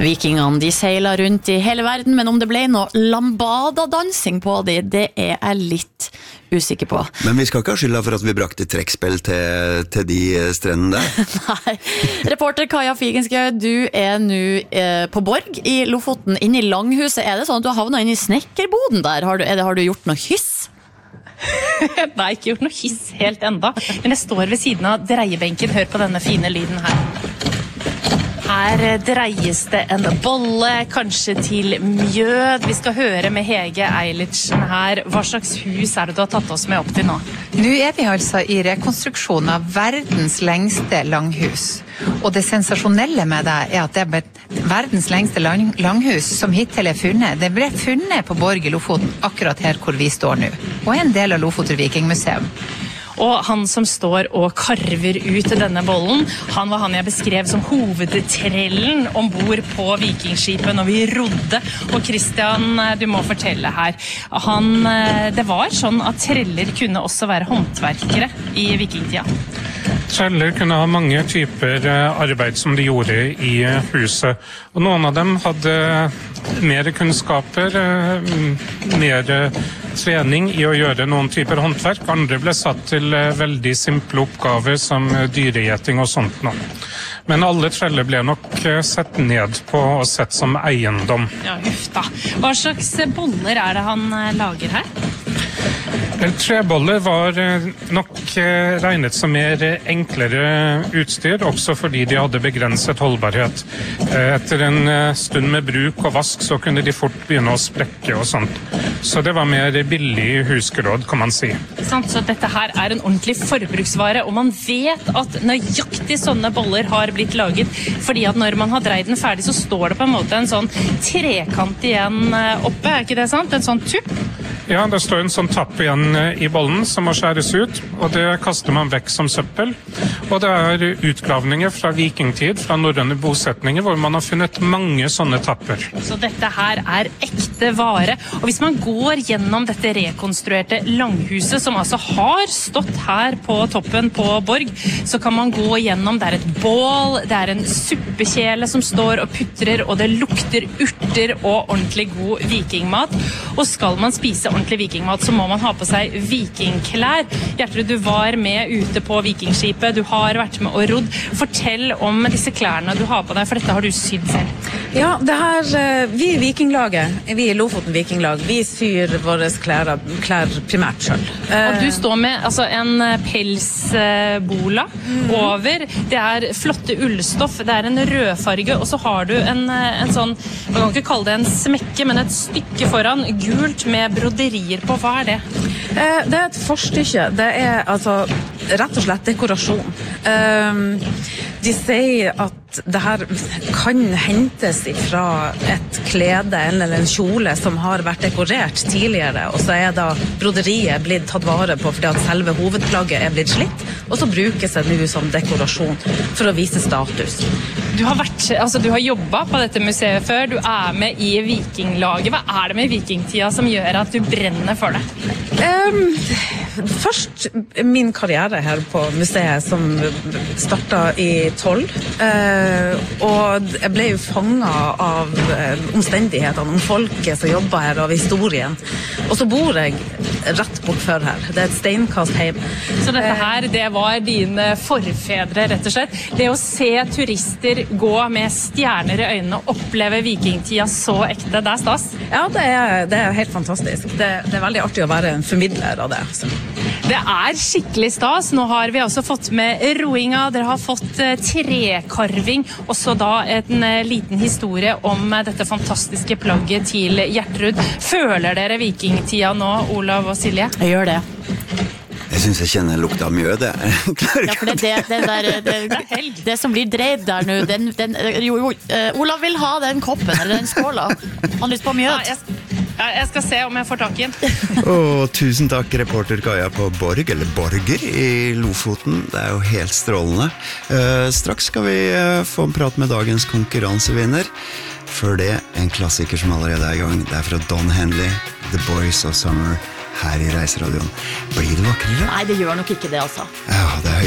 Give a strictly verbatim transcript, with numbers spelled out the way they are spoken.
Vikingene, de seiler rundt i hele verden, men om det ble noe lambada-dansing på de, det er jeg litt usikker på. Men vi skal ikke ha skylda for at vi brakte trekkspill til, til de strendene der. Nei. Reporter Kaja Figenschou, du er nå eh, på Borg i Lofoten, inne i Langhuset. Er det sånn at du har havnet inn i snekkerboden der? Har du, er det, har du gjort noe hyss? Nei, ikke gjort noe hyss helt enda. Men jeg står ved siden av dreiebenken. Hør på denne fine lyden her. Her dreies det en bolle, kanskje til mjød. Vi skal høre med Hege Eilertsen her. Hva slags hus er det du har tatt oss med opp til nå? Nå er vi altså i rekonstruksjon av verdens lengste langhus. Og det sensasjonelle med det er at det er verdens lengste lang langhus som hittil er funnet. Det ble funnet på Borg i Lofoten, akkurat her hvor vi står nå. Og er en del av Lofoten Vikingmuseum. Og han som står og karver ut denne bollen, han var han jeg beskrev som hovedtrellen ombord på vikingskipet når vi rodde. Og Christian, du må fortelle her. Han, det var sånn at treller kunne også være håndverkere i vikingtida. Treller kunne ha mange typer arbeid som de gjorde i huset. Og noen av dem hadde mer kunnskaper, mer trening i å gjøre noen typer håndverk. Andre ble satt til veldig simple oppgaver som dyregjeting og sånt nå. Men alle treller ble nok sett ned på og sett som eiendom. Ja, huff da. Hva slags boller er det han lager her? Treboller var nok regnet som mer enklere utstyr, også fordi de hadde begrenset holdbarhet. Etter en stund med bruk og vask så kunne de fort begynne å sprekke og sånt. Så det var mer billig husgeråd, kan man si. Sant, så dette her er en ordentlig forbruksvare, og man vet at nøyaktig sånne boller har blitt laget, fordi at når man har dreid den ferdig, så står det på en måte en sånn trekant igjen oppe, er ikke det sant? En sånn tupp? Ja, det står en sånn tapp igjen i bollen som må skjæres ut, og det kaster man vekk som søppel. Og det er utgravninger fra vikingtid, fra norrøne bosetninger, hvor man har funnet mange sånne tapper. Så dette her er ekte vare. Og hvis man går gjennom dette rekonstruerte langhuset, som altså har stått her på toppen på Borg, så kan man gå gjennom, det er et bål, det er en suppekjele som står og putrer, og det lukter urter og ordentlig god vikingmat. Og skal man spise ordentlig vikingmat, så må man ha på seg vikingklær. Gjertrud, du var med ute på vikingskipet, du har vært med og rodd. Fortell om disse klærne du har på deg, for dette har du sydd selv. Ja, det her, vi i Vikinglaget, vi i Lofoten Vikinglag, vi syr våre klær, klær primært selv. Og du står med altså, en pelsbola mm. over, det er flotte ullstoff, det er en rødfarge, og så har du en, en sånn, man kan ikke kalle det en smekke, men et stykke foran, gult med broderier på. Hva er det? Det er et forstykke, det er altså rett og slett dekorasjon. De sier at det her kan hentes fra et klede eller en kjole som har vært dekorert tidligere, og så er da broderiet blitt tatt vare på fordi at selve hovedplagget er blitt slitt, og så brukes det nå som dekorasjon for å vise status. Du har, vært, altså, du har jobbet på dette museet før, du er med i vikinglaget. Hva er det med vikingtida som gjør at du brenner for det? Um, først min karriere her på museet som startet i tolv, uh, og jeg ble jo fanget av uh, omstendighetene om folket som jobbet her, av historien. Og så bor jeg rett bortfor her. Det er et steinkast hjem. Så dette her, det var dine forfedre, rett og slett. Det å se turister gå med stjerner i øynene og oppleve vikingtida så ekte, det er stas. Ja, det er, det er helt fantastisk. Det, det er veldig artig å være en formidler av det. Så. Det er skikkelig stas. Nå har vi også fått med roinga, dere har fått trekarving, og så da en liten historie om dette fantastiske plagget til Gjertrud. Føler dere vikingtida nå, Olav og Silje? Jeg gjør det. Jeg synes jeg kjenner lukta mjød, jeg. Ja, for det, det, det, der, det, det, det som blir dreid der nå, den, den, jo, jo, uh, Olav vil ha den koppen, eller den skåla. Han har lyst på mjød. Ja, jeg, ja, jeg skal se om jeg får tak i den. Og tusen takk, reporter Kaja på Borg, eller Borger i Lofoten. Det er jo helt strålende. Uh, straks skal vi uh, få en prat med dagens konkurransevinner. Før det, en klassiker som allerede er i gang. Det er fra Don Henley, The Boys of Summer, her i Reiseradioen. Blir det vakrere? Nei, det gjør nok ikke det, altså. Ja, det er